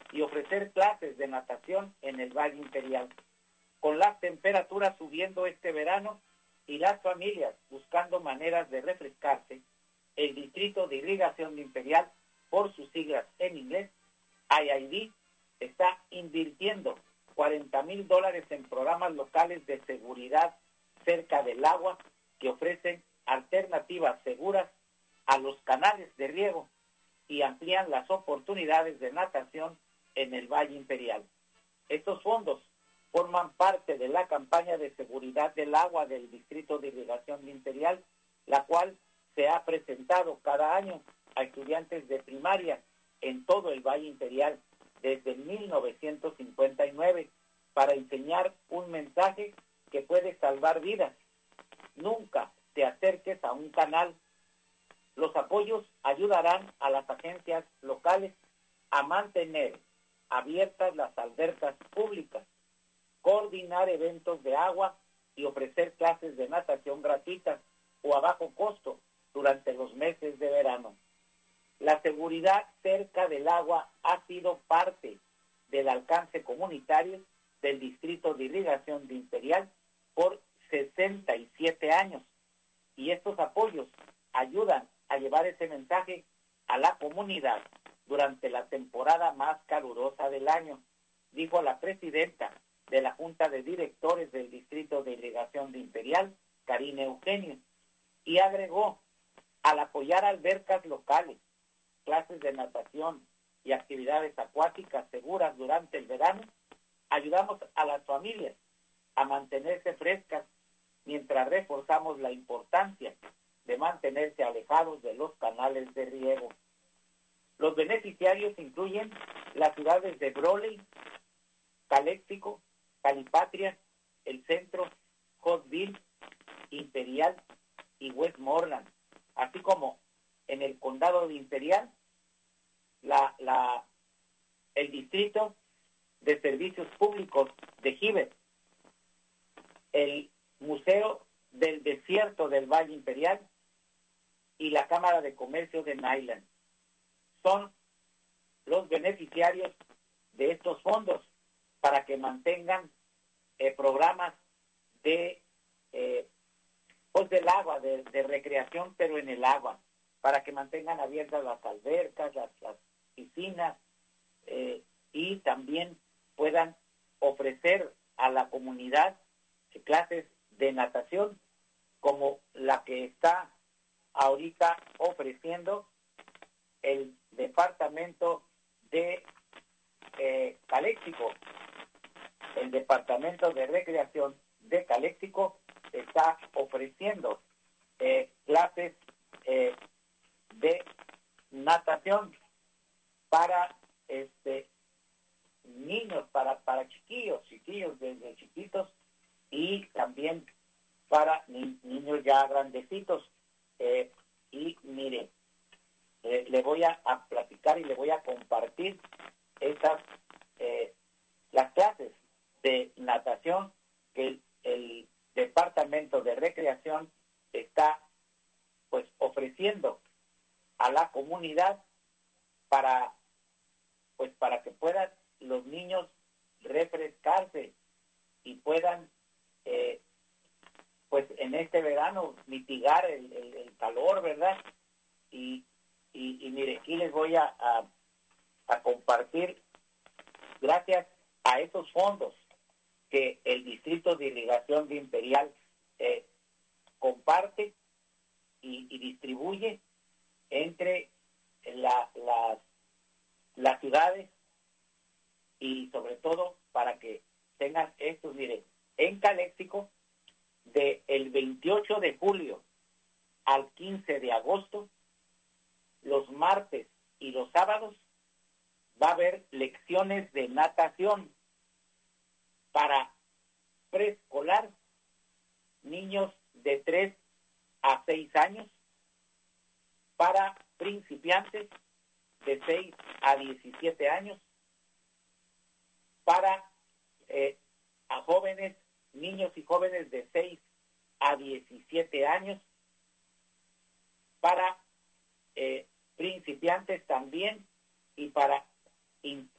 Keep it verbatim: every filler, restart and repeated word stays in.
y ofrecer clases de natación en el Valle Imperial. Con las temperaturas subiendo este verano y las familias buscando maneras de refrescarse, el Distrito de Irrigación de Imperial, por sus siglas en inglés, I I D, está invirtiendo cuarenta mil dólares en programas locales de seguridad cerca del agua que ofrecen alternativas seguras a los canales de riego y amplían las oportunidades de natación en el Valle Imperial. Estos fondos forman parte de la campaña de seguridad del agua del Distrito de Irrigación de Imperial, la cual se ha presentado cada año a estudiantes de primaria en todo el Valle Imperial desde mil novecientos cincuenta y nueve para enseñar un mensaje que puede salvar vidas. Nunca te acerques a un canal. Los apoyos ayudarán a las agencias locales a mantener abiertas las albercas públicas, coordinar eventos de agua y ofrecer clases de natación gratuitas o a bajo costo durante los meses de verano. La seguridad cerca del agua ha sido parte del alcance comunitario del Distrito de Irrigación de Imperial por sesenta y siete años, y estos apoyos ayudan a llevar ese mensaje a la comunidad durante la temporada más calurosa del año, dijo la presidenta de la Junta de Directores del Distrito de Irrigación de Imperial, Karine Eugenio, y agregó: al apoyar albercas locales, clases de natación y actividades acuáticas seguras durante el verano, ayudamos a las familias a mantenerse frescas mientras reforzamos la importancia de mantenerse alejados de los canales de riego. Los beneficiarios incluyen las ciudades de Brawley, Caléxico, Calipatria, El Centro, Hottville, Imperial y Westmoreland, así como en el condado de Imperial, la, la, el Distrito de Servicios Públicos de Heber, el Museo del Desierto del Valle Imperial y la Cámara de Comercio de Nyland. Son los beneficiarios de estos fondos para que mantengan eh, programas de eh, pues del agua, de, de recreación, pero en el agua, para que mantengan abiertas las albercas, las, las piscinas, eh, y también puedan ofrecer a la comunidad clases de natación, como la que está ahorita ofreciendo el departamento de eh, Caléxico. El departamento de recreación de Caléxico está ofreciendo eh, clases eh, de natación para este niños, para para chiquillos, chiquillos desde chiquitos, y también para ni, niños ya grandecitos. Eh, y mire, eh, le voy a, a platicar y le voy a compartir estas eh, las clases de natación que el, el Departamento de Recreación está pues ofreciendo a la comunidad para pues para que puedan los niños refrescarse y puedan eh, pues en este verano mitigar el, el, el calor, ¿verdad? Y, y, y mire, aquí les voy a, a, a compartir, gracias a esos fondos que el Distrito de Irrigación de Imperial eh, comparte y, y distribuye entre la, las, las ciudades, y sobre todo para que tengan estos, miren, en Caléxico, de el veintiocho de julio al quince de agosto, los martes y los sábados, va a haber lecciones de natación para preescolar, niños de tres a seis años, para principiantes de seis a diecisiete años, para eh, a jóvenes, niños y jóvenes de seis a diecisiete años, para eh, principiantes también, y para in,